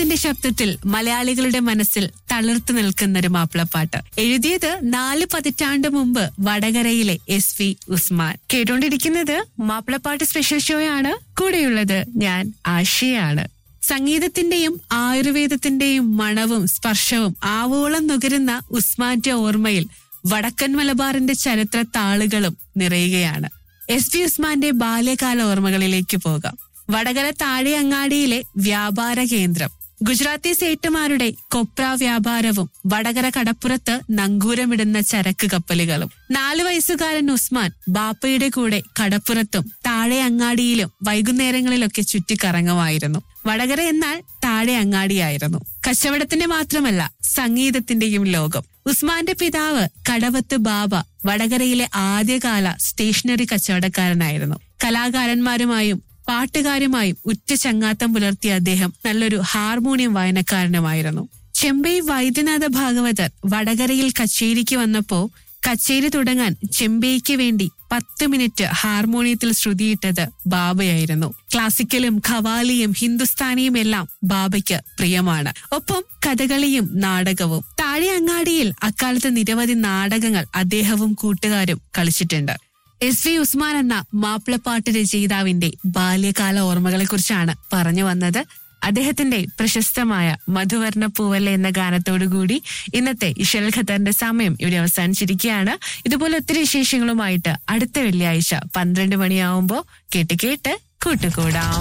സംഗീതത്തിന്റെ ശബ്ദത്തിൽ മലയാളികളുടെ മനസ്സിൽ തളിർത്തു നിൽക്കുന്നൊരു മാപ്പിളപ്പാട്ട്. എഴുതിയത് 4 പതിറ്റാണ്ട് മുമ്പ് വടകരയിലെ SV ഉസ്മാൻ. കേട്ടോണ്ടിരിക്കുന്നത് മാപ്പിളപ്പാട്ട് സ്പെഷ്യൽ ഷോയാണ്. കൂടെയുള്ളത് ഞാൻ ആഷിയാണ്. സംഗീതത്തിന്റെയും ആയുർവേദത്തിന്റെയും മണവും സ്പർശവും ആവോളം നുകരുന്ന ഉസ്മാന്റെ ഓർമ്മയിൽ വടക്കൻ മലബാറിന്റെ ചരിത്ര താളുകളും നിറയുകയാണ്. SV ഉസ്മാന്റെ ബാല്യകാല ഓർമ്മകളിലേക്ക് പോകാം. വടകര താഴെ അങ്ങാടിയിലെ വ്യാപാര കേന്ദ്രം, ഗുജറാത്തി സേട്ടുമാരുടെ കൊപ്ര വ്യാപാരവും വടകര കടപ്പുറത്ത് നങ്കൂരമിടുന്ന ചരക്ക് കപ്പലുകളും. 4 വയസ്സുകാരൻ ഉസ്മാൻ ബാപ്പയുടെ കൂടെ കടപ്പുറത്തും താഴെ അങ്ങാടിയിലും വൈകുന്നേരങ്ങളിലൊക്കെ ചുറ്റിക്കറങ്ങുമായിരുന്നു. വടകര എന്നാൽ താഴെ അങ്ങാടിയായിരുന്നു. കച്ചവടത്തിന്റെ മാത്രമല്ല, സംഗീതത്തിന്റെയും ലോകം. ഉസ്മാന്റെ പിതാവ് കടവത്ത് ബാബ വടകരയിലെ ആദ്യകാല സ്റ്റേഷനറി കച്ചവടക്കാരനായിരുന്നു. കലാകാരന്മാരുമായും പാട്ടുകാരുമായും ഉറ്റ ചങ്ങാത്തം പുലർത്തിയ അദ്ദേഹം നല്ലൊരു ഹാർമോണിയം വായനക്കാരനുമായിരുന്നു. ചെമ്പൈ വൈദ്യനാഥ ഭാഗവതർ വടകരയിൽ കച്ചേരിക്ക് വന്നപ്പോ കച്ചേരി തുടങ്ങാൻ ചെമ്പൈക്ക് വേണ്ടി 10 മിനിറ്റ് ഹാർമോണിയത്തിൽ ശ്രുതിയിട്ടത് ബാബയായിരുന്നു. ക്ലാസിക്കലും ഖവാലിയും ഹിന്ദുസ്ഥാനിയും എല്ലാം ബാബയ്ക്ക് പ്രിയമാണ്. ഒപ്പം കഥകളിയും നാടകവും. താഴെ അങ്ങാടിയിൽ അക്കാലത്ത് നിരവധി നാടകങ്ങൾ അദ്ദേഹവും കൂട്ടുകാരും കളിച്ചിട്ടുണ്ട്. SV ഉസ്മാൻ എന്ന മാപ്പിളപ്പാട്ട് രചയിതാവിന്റെ ബാല്യകാല ഓർമ്മകളെ കുറിച്ചാണ് പറഞ്ഞു വന്നത്. അദ്ദേഹത്തിന്റെ പ്രശസ്തമായ മധുവർണ്ണ പൂവല്ല എന്ന ഗാനത്തോടുകൂടി ഇന്നത്തെ ഇശൽ ഖത്തറിന്റെ സമയം ഇവിടെ അവസാനിച്ചിരിക്കുകയാണ്. ഇതുപോലെ ഒത്തിരി വിശേഷങ്ങളുമായിട്ട് അടുത്ത വെള്ളിയാഴ്ച 12 മണിയാവുമ്പോ കേട്ട് കൂട്ടുകൂടാം.